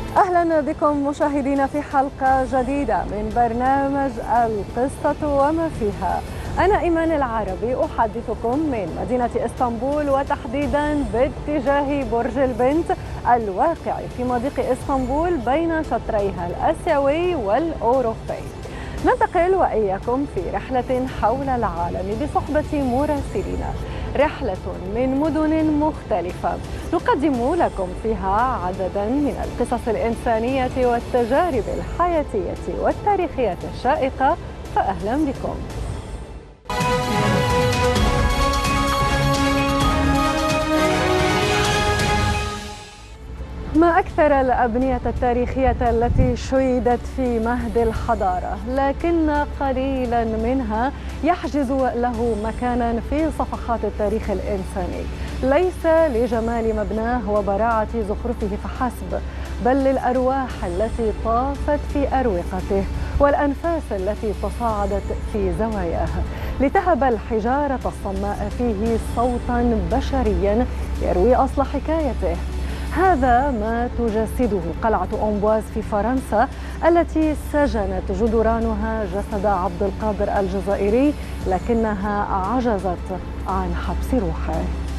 أهلا بكم مشاهدينا في حلقة جديدة من برنامج القصة وما فيها. أنا إيمان العربي أحدثكم من مدينة إسطنبول، وتحديدا باتجاه برج البنت الواقع في مضيق إسطنبول بين شطريها الآسيوي والأوروبي. ننتقل وإياكم في رحلة حول العالم بصحبة مراسلين، رحلة من مدن مختلفة نقدم لكم فيها عددا من القصص الإنسانية والتجارب الحياتية والتاريخية الشائقة. فأهلا بكم. ما أكثر الأبنية التاريخية التي شيدت في مهد الحضارة، لكن قليلا منها يحجز له مكانا في صفحات التاريخ الإنساني، ليس لجمال مبناه وبراعة زخرفه فحسب، بل للأرواح التي طافت في أروقته والأنفاس التي تصاعدت في زواياه لتهب الحجارة الصماء فيه صوتا بشريا يروي أصل حكايته. هذا ما تجسده قلعة أمبواز في فرنسا، التي سجنت جدرانها جسد عبد القادر الجزائري، لكنها عجزت عن حبس روحه.